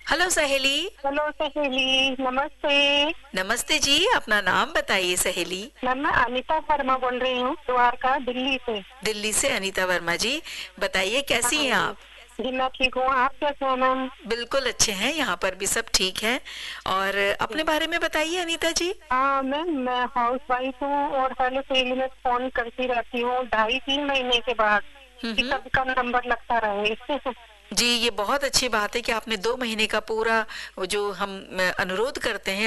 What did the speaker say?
Hello सहेली। Hello सहेली, नमस्ते। नमस्ते जी, अपना नाम बताइए सहेली। मैम, मैं अनीता शर्मा बोल रही हूँ, द्वारका, दिल्ली से। दिल्ली से अनीता वर्मा जी, बताइए कैसी हाँ हैं जी। आप? जी मैं ठीक हूँ, आप कैसे हैं मैम? बिल्कुल अच्छे हैं, यहाँ पर भी सब ठीक है। और अपने बारे में बताइए अनीता जी। हाँ मैम, मैं हाउस वाइफ हूँ और हेलो सहेली में फोन करती रहती हूँ 2.5-3 महीने के बाद कि हम्म। कब का नंबर लगता रहे। जी, ये बहुत अच्छी बात है कि आपने 2 महीने का पूरा वो जो हम अनुरोध करते हैं